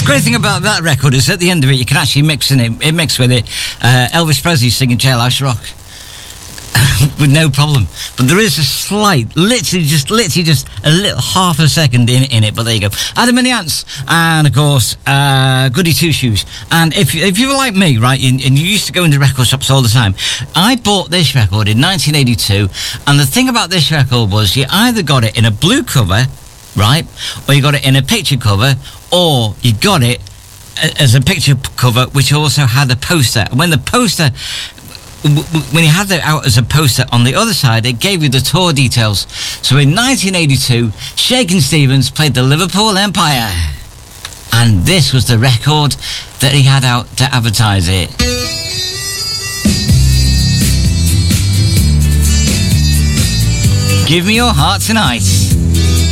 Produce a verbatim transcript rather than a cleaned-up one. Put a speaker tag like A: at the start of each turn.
A: Great thing about that record is at the end of it, you can actually mix in it, it mix with it. Uh, Elvis Presley singing Jailhouse Rock with no problem. But there is a slight, literally just, literally just a little half a second in in it. But there you go. Adam and the Ants, and of course, uh, Goody Two Shoes. And if if you were like me, right, and, and you used to go into record shops all the time, I bought this record in nineteen eighty-two, and the thing about this record was you either got it in a blue cover, right, or you got it in a picture cover, or you got it as a picture cover which also had a poster. And when the poster, when you had it out as a poster on the other side, it gave you the tour details. So in nineteen eighty-two, Shakin' Stevens played the Liverpool Empire, and this was the record that he had out to advertise it. Give me your heart tonight.